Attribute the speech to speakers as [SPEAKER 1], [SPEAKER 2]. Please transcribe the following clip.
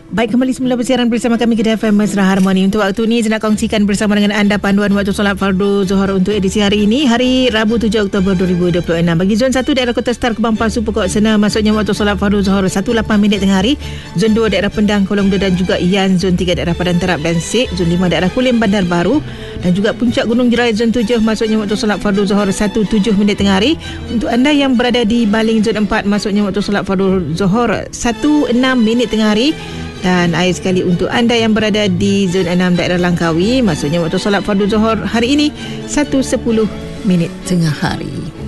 [SPEAKER 1] Baik, kembali semula bersiaran bersama kami Kedah FM Mesra Harmoni. Untuk waktu ini saya nak kongsikan bersama dengan anda panduan waktu solat fardu Zuhur untuk edisi hari ini, hari Rabu 7 Oktober 2026. Bagi zon 1 daerah Kota Star, Kebang Palsu, Pokok Sena, maksudnya waktu solat fardu Zuhur 18 minit tengah hari. Zon 2 daerah Pendang, Kolong dan juga Iyan. Zon 3 daerah Padang Terap dan Sik. Zon 5 daerah Kulim, Bandar Baru dan juga Puncak Gunung Jerai. Zon 7 maksudnya waktu solat fardu Zuhur 17 minit tengah hari. Untuk anda yang berada di Baling, zon 4 maksudnya waktu solat fardu Zuhur 16 minit tengah hari. Dan akhir sekali untuk anda yang berada di zon 6 daerah Langkawi, maksudnya waktu solat fardu Zuhur hari ini 1:10 minit tengah hari.